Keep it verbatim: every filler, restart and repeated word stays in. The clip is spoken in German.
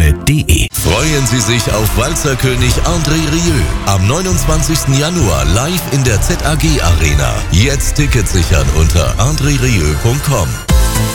punkt de. Freuen Sie sich auf Walzerkönig André Rieu am neunundzwanzigsten Januar live in der Z A G Arena. Jetzt Tickets sichern unter andre rieu punkt com.